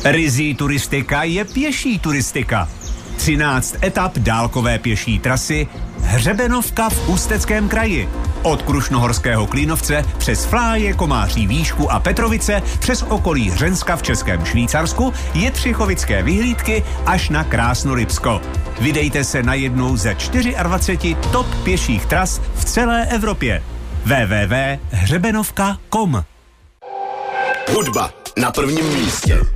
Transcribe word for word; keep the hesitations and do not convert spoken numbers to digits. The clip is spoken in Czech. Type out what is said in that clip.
Rizí turistika je pěší turistika. třináct etap dálkové pěší trasy Hřebenovka v Ústeckém kraji. Od Krušnohorského Klínovce přes Fláje, Komáří výšku a Petrovice přes okolí Hřenska v Českém Švýcarsku, Jetřichovické vyhlídky až na Krásnorybsko. Vydejte se na jednou ze dvacet čtyři top pěších tras v celé Evropě. w w w tečka hřebenovka tečka com Hudba na prvním místě.